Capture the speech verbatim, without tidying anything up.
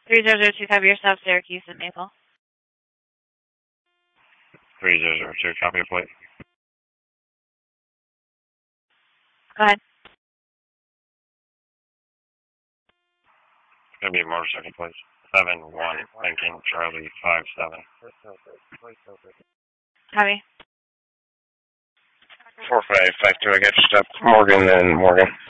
three zero zero two five, your South Syracuse and Maple. three zero zero two, copy your plate. Go ahead. It's going to be a motorcycle plate. seven one, Lincoln, Charlie, five seven. Copy. four five five two, I got you stopped. Morgan and Morgan.